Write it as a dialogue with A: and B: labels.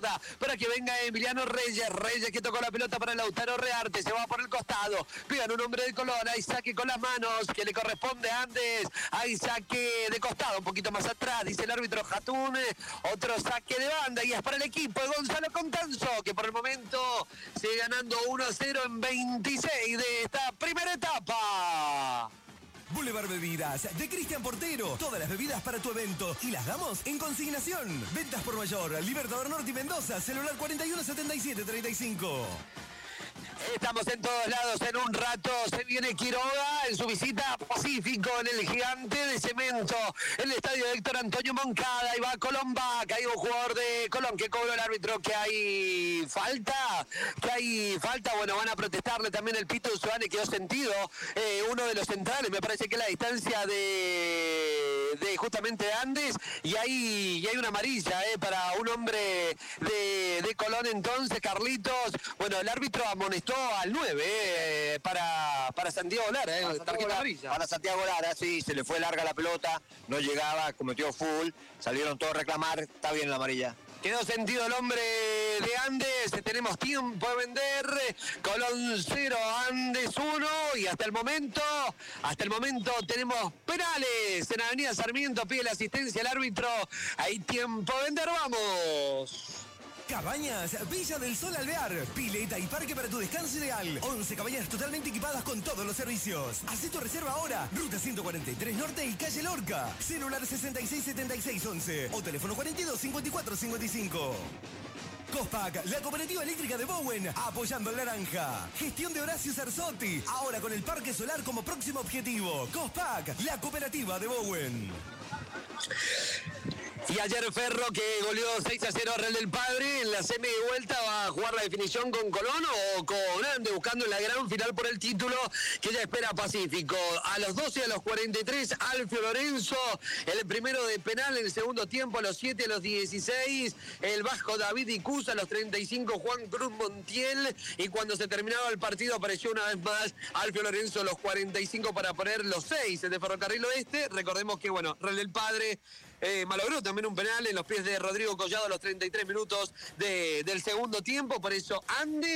A: izquierda para que venga Emiliano Reyes. Reyes que tocó la pelota para Lautaro Rearte. Se va por el costado. Pegan un hombre de Colón. Hay saque con las manos que le corresponde a Andes. Hay saque de costado, un poquito más atrás, dice el árbitro Jatún. Otro saque de banda y es para el equipo de Gonzalo Contanzo, que por el momento sigue ganando 1-0 en 26 de esta primera etapa.
B: Boulevard Bebidas, de Cristian Portero. Todas las bebidas para tu evento y las damos en consignación. Ventas por mayor, Libertador Norte y Mendoza, celular 417735.
A: Estamos en todos lados, en un rato se viene Quiroga en su visita a Pacífico, en el Gigante de Cemento, en el estadio de Héctor Antonio Moncada. Y va Colomba, que hay un jugador de Colón que cobró el árbitro, que hay falta, bueno, van a protestarle también. El Pito Usubane quedó sentido, uno de los centrales, me parece que es la distancia de justamente Andes, y hay una amarilla para un hombre de Colón. Entonces, Carlitos, bueno, el árbitro amonestó al 9 para Santiago Lara, tarjeta amarilla.
C: Para Santiago Lara, sí, se le fue larga la pelota, no llegaba, cometió full, salieron todos a reclamar, está bien la amarilla.
A: Quedó sentido el hombre de Andes, tenemos tiempo de vender, Colón 0, Andes 1, y hasta el momento tenemos penales en Avenida Sarmiento, pide la asistencia al árbitro, hay tiempo de vender, vamos.
B: Cabañas Villa del Sol Alvear, pileta y parque para tu descanso ideal. 11 cabañas totalmente equipadas con todos los servicios. Haz tu reserva ahora. Ruta 143 Norte y calle Lorca. Celular 667611 o teléfono 425455. Cospac, la cooperativa eléctrica de Bowen, apoyando el naranja. Gestión de Horacio Sarzotti, ahora con el parque solar como próximo objetivo. Cospac, la cooperativa de Bowen.
A: Y ayer Ferro, que goleó 6-0 a Real del Padre, en la semi de vuelta va a jugar la definición con Colón o con Andes, buscando en la gran final por el título que ya espera Pacífico. A los 12 y a los 43, Alfio Lorenzo, el primero de penal en el segundo tiempo, a los 7 y a los 16, el vasco David Icuza, a los 35, Juan Cruz Montiel, y cuando se terminaba el partido apareció una vez más Alfio Lorenzo a los 45 para poner los 6 de Ferrocarril Oeste. Recordemos que, bueno, Real del Padre malogró también un penal en los pies de Rodrigo Collado a los 33 minutos del segundo tiempo, por eso Andes